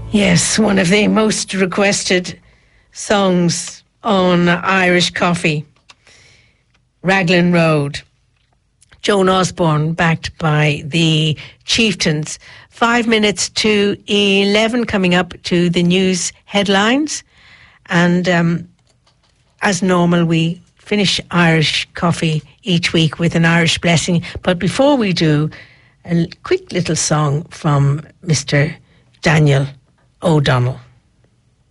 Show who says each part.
Speaker 1: Yes, one of the most requested songs on Irish Coffee. Raglan Road. Joan Osborne, backed by the Chieftains. 5 minutes to 11, coming up to the news headlines. And as normal, we finish Irish Coffee each week with an Irish blessing. But before we do, a quick little song from Mr. Daniel O'Donnell.